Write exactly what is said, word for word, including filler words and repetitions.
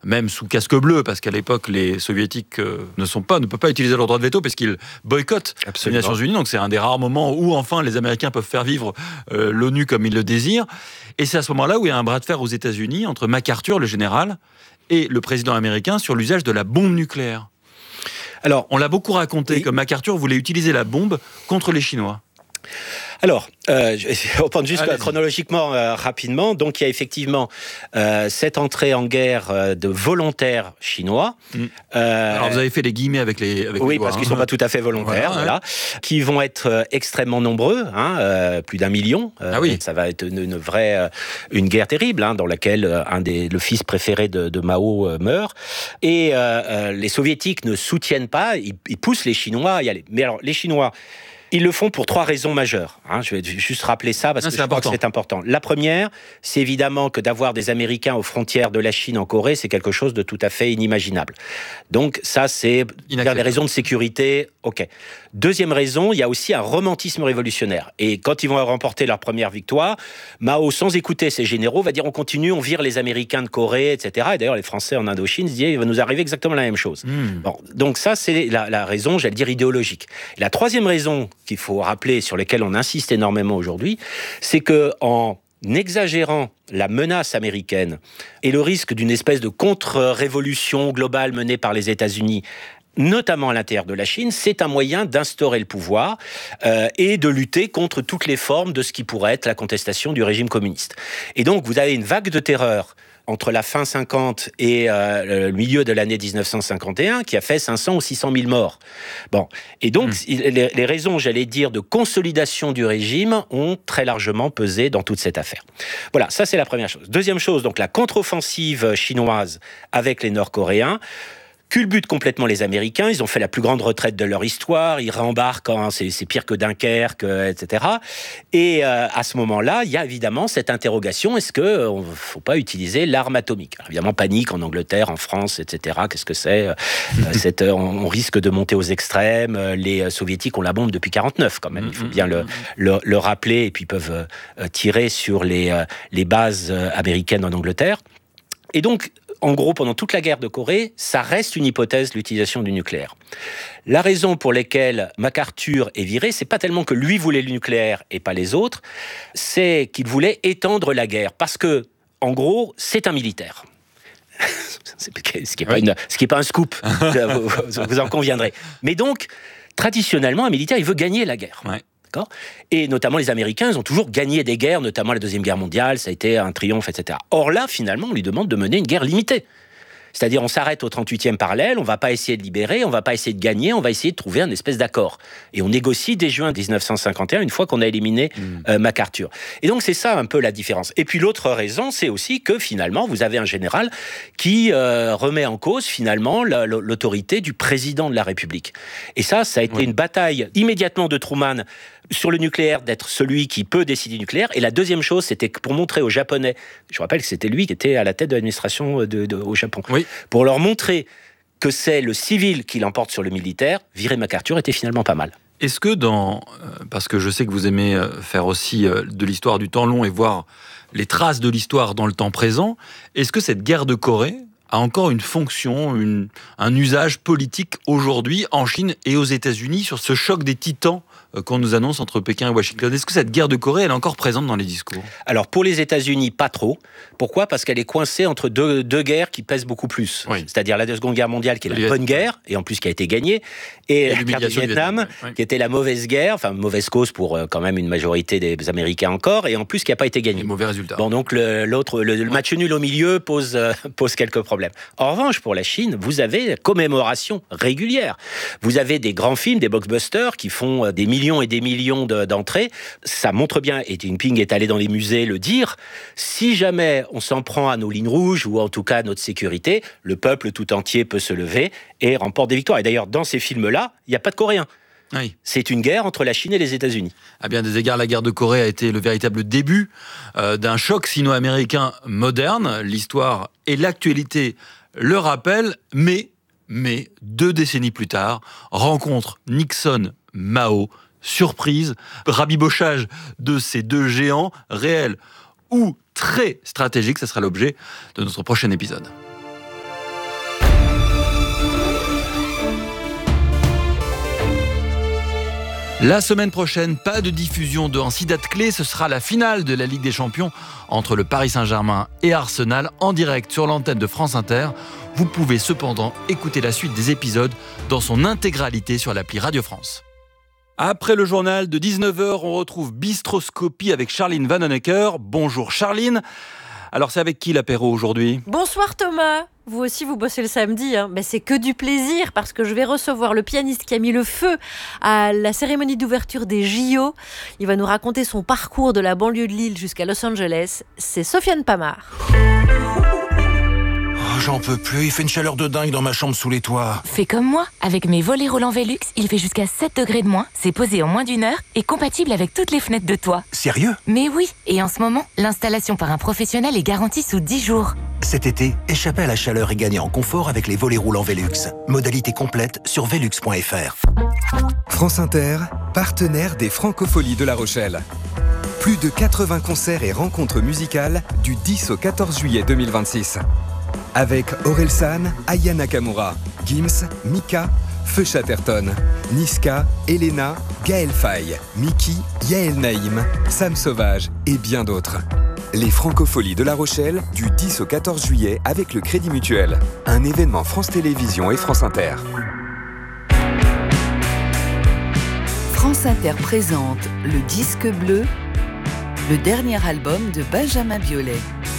même sous casque bleu, parce qu'à l'époque, les soviétiques euh, ne sont pas, ne peuvent pas utiliser leur droit de veto parce qu'ils boycottent Absolument. les Nations Unies. Donc c'est un des rares moments où enfin les Américains peuvent faire vivre euh, l'ONU comme ils le désirent. Et c'est à ce moment-là où il y a un bras de fer aux États-Unis entre MacArthur, le général, et le président américain sur l'usage de la bombe nucléaire. Alors, on l'a beaucoup raconté, oui. que MacArthur voulait utiliser la bombe contre les Chinois. Alors, euh, je vais reprendre juste Allez-y. chronologiquement euh, rapidement. Donc, il y a effectivement euh, cette entrée en guerre euh, de volontaires chinois. Mmh. Euh, Alors, vous avez fait les guillemets avec les avec Oui, les doigts, parce hein. qu'ils ne sont pas tout à fait volontaires, voilà, voilà, ouais. qui vont être euh, extrêmement nombreux, hein, euh, plus d'un million. Euh, ah oui. Ça va être une, une vraie, euh, une guerre terrible, hein, dans laquelle euh, un des, le fils préféré de, de Mao euh, meurt. Et euh, euh, les Soviétiques ne soutiennent pas, ils, ils poussent les Chinois à y aller. Mais alors, les Chinois... Ils le font pour trois raisons majeures. Hein. Je vais juste rappeler ça parce ah, que je important. crois que c'est important. La première, c'est évidemment que d'avoir des Américains aux frontières de la Chine en Corée, c'est quelque chose de tout à fait inimaginable. Donc ça, c'est des raisons de sécurité. Ok. Deuxième raison, il y a aussi un romantisme révolutionnaire. Et quand ils vont remporter leur première victoire, Mao, sans écouter ses généraux, va dire on continue, on vire les Américains de Corée, et cetera. Et d'ailleurs, les Français en Indochine se disaient il va nous arriver exactement la même chose. Mmh. Bon, donc ça, c'est la, la raison, j'allais dire idéologique. Et la troisième raison qu'il faut rappeler, sur lesquelles on insiste énormément aujourd'hui, c'est que en exagérant la menace américaine et le risque d'une espèce de contre-révolution globale menée par les États-Unis, notamment à l'intérieur de la Chine, c'est un moyen d'instaurer le pouvoir euh, et de lutter contre toutes les formes de ce qui pourrait être la contestation du régime communiste. Et donc, vous avez une vague de terreur entre la fin cinquante et euh, le milieu de l'année dix-neuf cent cinquante et un, qui a fait cinq cents ou six cent mille morts. Bon. Et donc, mmh. les, les raisons, j'allais dire, de consolidation du régime ont très largement pesé dans toute cette affaire. Voilà, ça c'est la première chose. Deuxième chose, donc la contre-offensive chinoise avec les Nord-Coréens culbute complètement les Américains. Ils ont fait la plus grande retraite de leur histoire. Ils rembarquent, hein, c'est, c'est pire que Dunkerque, et cetera. Et euh, à ce moment-là, il y a évidemment cette interrogation, est-ce qu'il ne faut pas utiliser l'arme atomique ? Alors, évidemment, panique en Angleterre, en France, et cetera. Qu'est-ce que c'est ? euh, cette, on, on risque de monter aux extrêmes. Les Soviétiques ont la bombe depuis quarante-neuf, quand même. Il faut bien le, le, le rappeler. Et puis, ils peuvent euh, tirer sur les, euh, les bases américaines en Angleterre. Et donc, en gros, pendant toute la guerre de Corée, ça reste une hypothèse, l'utilisation du nucléaire. La raison pour laquelle MacArthur est viré, c'est pas tellement que lui voulait le nucléaire et pas les autres, c'est qu'il voulait étendre la guerre. Parce que, en gros, c'est un militaire. Ce qui n'est pas, une, ce qui est pas un scoop, vous, vous en conviendrez. Mais donc, traditionnellement, un militaire, il veut gagner la guerre. Ouais. Et notamment les Américains, ils ont toujours gagné des guerres, notamment la Deuxième Guerre mondiale, ça a été un triomphe, et cetera. Or là, finalement, on lui demande de mener une guerre limitée. C'est-à-dire, on s'arrête au trente-huitième parallèle, on ne va pas essayer de libérer, on ne va pas essayer de gagner, on va essayer de trouver un espèce d'accord. Et on négocie dès juin dix-neuf cent cinquante et un, une fois qu'on a éliminé mmh. euh, MacArthur. Et donc, c'est ça un peu la différence. Et puis, l'autre raison, c'est aussi que, finalement, vous avez un général qui euh, remet en cause, finalement, la, l'autorité du président de la République. Et ça, ça a été oui. une bataille immédiatement de Truman sur le nucléaire, d'être celui qui peut décider du nucléaire. Et la deuxième chose, c'était que pour montrer aux Japonais, je rappelle que c'était lui qui était à la tête de l'administration de, de, au Japon, oui. pour leur montrer que c'est le civil qui l'emporte sur le militaire, virer MacArthur était finalement pas mal. Est-ce que dans... Parce que je sais que vous aimez faire aussi de l'histoire du temps long et voir les traces de l'histoire dans le temps présent, est-ce que cette guerre de Corée a encore une fonction, une, un usage politique aujourd'hui en Chine et aux États-Unis sur ce choc des titans qu'on nous annonce entre Pékin et Washington? Est-ce que cette guerre de Corée, elle est encore présente dans les discours? Alors, pour les États-Unis, pas trop. Pourquoi ? Parce qu'elle est coincée entre deux, deux guerres qui pèsent beaucoup plus. Oui. C'est-à-dire la Seconde Guerre mondiale, qui est la Les... bonne guerre, et en plus qui a été gagnée, et, et la guerre du Vietnam, Vietnam oui. qui était la mauvaise guerre, enfin, mauvaise cause pour euh, quand même une majorité des Américains encore, et en plus qui n'a pas été gagnée. Et mauvais résultat. Bon, donc le, l'autre, le, le match nul au milieu pose, euh, pose quelques problèmes. En revanche, pour la Chine, vous avez la commémoration régulière. Vous avez des grands films, des blockbusters qui font des millions et des millions de, d'entrées. Ça montre bien, et Jinping est allé dans les musées le dire, si jamais on s'en prend à nos lignes rouges, ou en tout cas à notre sécurité, le peuple tout entier peut se lever et remporte des victoires. Et d'ailleurs, dans ces films-là, il n'y a pas de Coréens. Oui. C'est une guerre entre la Chine et les États-Unis. À bien des égards, la guerre de Corée a été le véritable début euh, d'un choc sino-américain moderne. L'histoire et l'actualité le rappellent, mais, mais deux décennies plus tard, rencontre Nixon-Mao, surprise, rabibochage de ces deux géants, réels ou très stratégiques, ça sera l'objet de notre prochain épisode. La semaine prochaine, pas de diffusion de ainsi date clé, ce sera la finale de la Ligue des Champions entre le Paris Saint-Germain et Arsenal en direct sur l'antenne de France Inter. Vous pouvez cependant écouter la suite des épisodes dans son intégralité sur l'appli Radio France. Après le journal de dix-neuf heures, on retrouve Bistroscopie avec Charline Vanhoenacker. Bonjour Charline. Alors c'est avec qui l'apéro aujourd'hui ? Bonsoir Thomas. Vous aussi, vous bossez le samedi, hein. Ben, c'est que du plaisir parce que je vais recevoir le pianiste qui a mis le feu à la cérémonie d'ouverture des J O. Il va nous raconter son parcours de la banlieue de Lille jusqu'à Los Angeles. C'est Sofiane Pamar. Oh, j'en peux plus, il fait une chaleur de dingue dans ma chambre sous les toits. Fais comme moi, avec mes volets roulants Velux, il fait jusqu'à sept degrés de moins, c'est posé en moins d'une heure et compatible avec toutes les fenêtres de toit. Sérieux ? Mais oui, et en ce moment, l'installation par un professionnel est garantie sous dix jours. Cet été, échappez à la chaleur et gagnez en confort avec les volets roulants Velux. Modalité complète sur velux point f r. France Inter, partenaire des Francopholies de La Rochelle. Plus de quatre-vingts concerts et rencontres musicales du dix au quatorze juillet deux mille vingt-six. Avec Orelsan, Aya Nakamura, Gims, Mika, Feu Chatterton, Niska, Elena, Gaël Faye, Miki, Yael Naïm, Sam Sauvage et bien d'autres. Les Francopholies de La Rochelle du dix au quatorze juillet avec le Crédit Mutuel. Un événement France Télévisions et France Inter. France Inter présente Le Disque Bleu, le dernier album de Benjamin Biolay.